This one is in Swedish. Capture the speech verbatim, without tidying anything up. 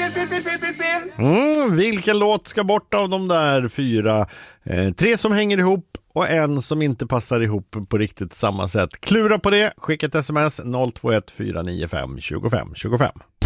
Mm, vilken låt ska bort av de där fyra? Eh, tre som hänger ihop och en som inte passar ihop på riktigt samma sätt. Klura på det, skicka ett sms noll två ett fyra nio fem två fem två fem.